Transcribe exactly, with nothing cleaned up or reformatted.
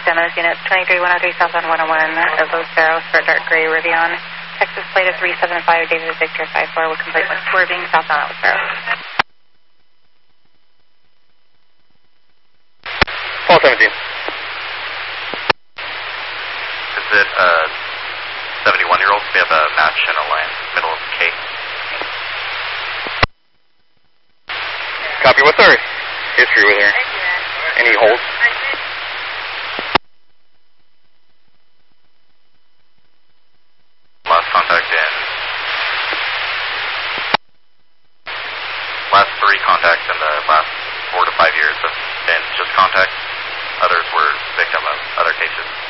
demos units, twenty-three one oh three southbound one oh one of Osero for dark gray Rivian. Texas plate of three seven five, David Victor five four, will complete with swerving southbound Osero. Paul seventeen. Is it a seventy-one-year-old? We have a match in a line, middle of K. Copy. What's our history with her? Any holds? Last contact in... Last three contacts in the last four to five years have been just contact. Others were victim of other cases.